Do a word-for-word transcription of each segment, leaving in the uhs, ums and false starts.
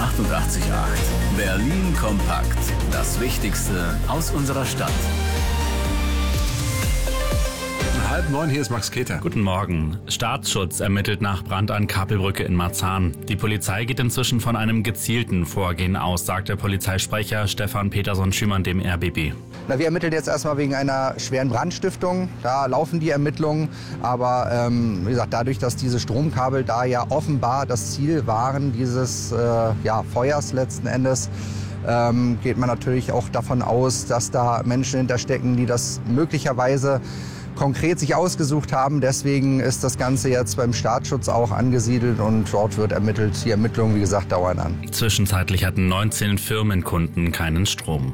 achtundachtzig Komma acht. Berlin kompakt. Das Wichtigste aus unserer Stadt. Halb neun, hier ist Max Keter. Guten Morgen. Staatsschutz ermittelt nach Brand an Kapelbrücke in Marzahn. Die Polizei geht inzwischen von einem gezielten Vorgehen aus, sagt der Polizeisprecher Stefan Peterson-Schümann dem R B B. Na, wir ermitteln jetzt erstmal wegen einer schweren Brandstiftung. Da laufen die Ermittlungen. Aber ähm, wie gesagt, dadurch, dass diese Stromkabel da ja offenbar das Ziel waren dieses äh, ja, Feuers letzten Endes, ähm, geht man natürlich auch davon aus, dass da Menschen hinterstecken, die das möglicherweise konkret sich ausgesucht haben. Deswegen ist das Ganze jetzt beim Staatsschutz auch angesiedelt und dort wird ermittelt. Die Ermittlungen, wie gesagt, dauern an. Zwischenzeitlich hatten neunzehn Firmenkunden keinen Strom.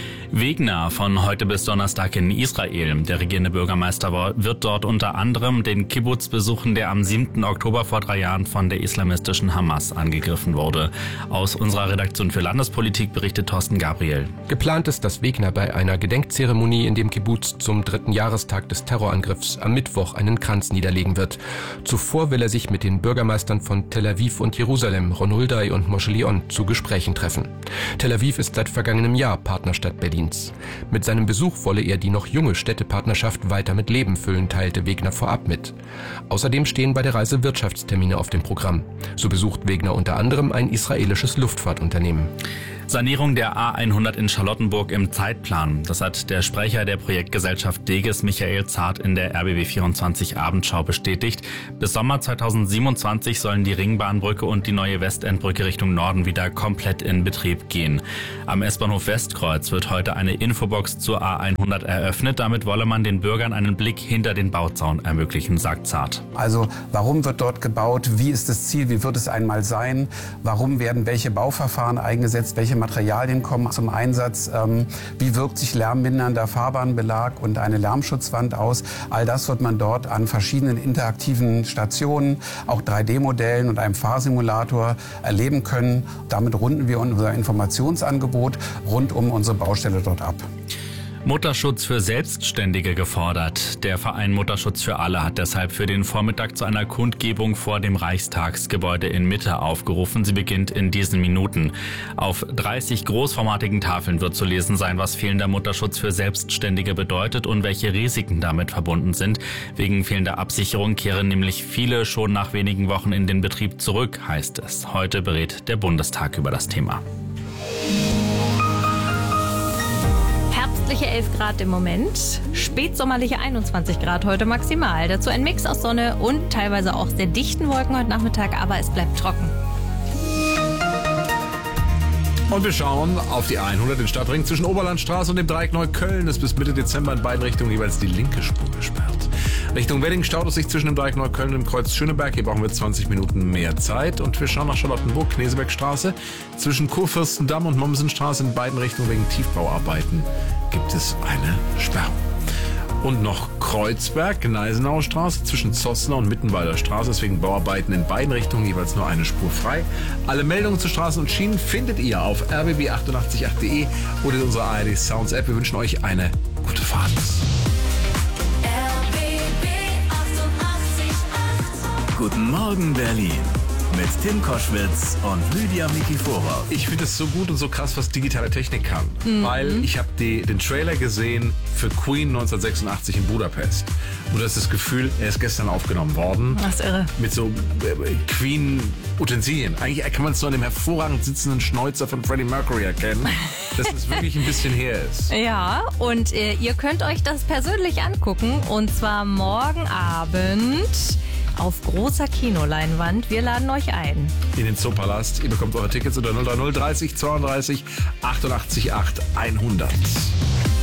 Wegner von heute bis Donnerstag in Israel. Der regierende Bürgermeister wird dort unter anderem den Kibbuz besuchen, der am siebten Oktober vor drei Jahren von der islamistischen Hamas angegriffen wurde. Aus unserer Redaktion für Landespolitik berichtet Thorsten Gabriel. Geplant ist, dass Wegner bei einer Gedenkzeremonie in dem Kibbuz zum dritten Jahrestag des Terrorangriffs am Mittwoch einen Kranz niederlegen wird. Zuvor will er sich mit den Bürgermeistern von Tel Aviv und Jerusalem, Ron Hulday und Moshe Lion, zu Gesprächen treffen. Tel Aviv ist seit vergangenem Jahr Partnerstadt Berlin. Mit seinem Besuch wolle er die noch junge Städtepartnerschaft weiter mit Leben füllen, teilte Wegner vorab mit. Außerdem stehen bei der Reise Wirtschaftstermine auf dem Programm. So besucht Wegner unter anderem ein israelisches Luftfahrtunternehmen. Sanierung der A hundert in Charlottenburg im Zeitplan. Das hat der Sprecher der Projektgesellschaft Deges, Michael Zart, in der R B B vierundzwanzig Abendschau bestätigt. Bis Sommer zweitausendsiebenundzwanzig sollen die Ringbahnbrücke und die neue Westendbrücke Richtung Norden wieder komplett in Betrieb gehen. Am S-Bahnhof Westkreuz wird heute eine Infobox zur A hundert eröffnet. Damit wolle man den Bürgern einen Blick hinter den Bauzaun ermöglichen, sagt Zart. Also warum wird dort gebaut? Wie ist das Ziel? Wie wird es einmal sein? Warum werden welche Bauverfahren eingesetzt? Welche Materialien kommen zum Einsatz? Ähm, wie wirkt sich lärmmindernder Fahrbahnbelag und eine Lärmschutzwand aus? All das wird man dort an verschiedenen interaktiven Stationen, auch drei D Modellen und einem Fahrsimulator erleben können. Damit runden wir unser Informationsangebot rund um unsere Baustelle dort ab. Mutterschutz für Selbstständige gefordert. Der Verein Mutterschutz für alle hat deshalb für den Vormittag zu einer Kundgebung vor dem Reichstagsgebäude in Mitte aufgerufen. Sie beginnt in diesen Minuten. Auf dreißig großformatigen Tafeln wird zu lesen sein, was fehlender Mutterschutz für Selbstständige bedeutet und welche Risiken damit verbunden sind. Wegen fehlender Absicherung kehren nämlich viele schon nach wenigen Wochen in den Betrieb zurück, heißt es. Heute berät der Bundestag über das Thema. Herbstliche elf Grad im Moment, spätsommerliche einundzwanzig Grad heute maximal. Dazu ein Mix aus Sonne und teilweise auch sehr dichten Wolken heute Nachmittag, aber es bleibt trocken. Und wir schauen auf die A hundert, den Stadtring zwischen Oberlandstraße und dem Dreieck Neukölln. Ist bis Mitte Dezember in beiden Richtungen jeweils die linke Spur gesperrt. Richtung Wedding staut es sich zwischen dem Dreieck Neukölln und dem Kreuz Schöneberg. Hier brauchen wir zwanzig Minuten mehr Zeit. Und wir schauen nach Charlottenburg, Knesebeckstraße. Zwischen Kurfürstendamm und Mommsenstraße in beiden Richtungen wegen Tiefbauarbeiten gibt es eine Sperrung. Und noch Kreuzberg, Gneisenauer Straße zwischen Zossner und Mittenwalder Straße. Deswegen Bauarbeiten in beiden Richtungen, jeweils nur eine Spur frei. Alle Meldungen zu Straßen und Schienen findet ihr auf r b b achtundachtzig Komma acht punkt de oder in unserer A R D Sounds App. Wir wünschen euch eine gute Fahrt. R B B achtundachtzig Komma acht. Guten Morgen, Berlin. Mit Tim Koschwitz und Lydia Mikiforov. Ich finde es so gut und so krass, was digitale Technik kann. Mhm. Weil ich habe den Trailer gesehen für Queen neunzehnhundertsechsundachtzig in Budapest. Und du hast das Gefühl, er ist gestern aufgenommen worden. Das ist irre. Mit so äh, Queen-Utensilien. Eigentlich kann man es nur an dem hervorragend sitzenden Schnäuzer von Freddie Mercury erkennen, dass es wirklich ein bisschen her ist. Ja, und äh, ihr könnt euch das persönlich angucken. Und zwar morgen Abend auf großer Kinoleinwand. Wir laden euch ein. In den Zoopalast. Ihr bekommt eure Tickets unter null drei null dreißig zweiunddreißig achtundachtzig acht hundert.